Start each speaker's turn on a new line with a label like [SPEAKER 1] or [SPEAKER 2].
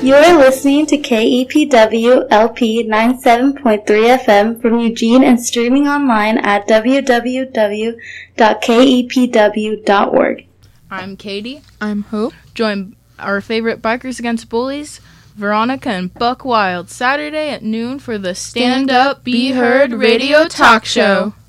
[SPEAKER 1] You're listening to KEPW LP 97.3 FM from Eugene and streaming online at www.kepw.org.
[SPEAKER 2] I'm Katie.
[SPEAKER 3] I'm Hope.
[SPEAKER 2] Join our favorite Bikers Against Bullies, Veronica and Buck Wild, Saturday at noon for the Stand Up, Be Heard radio talk show.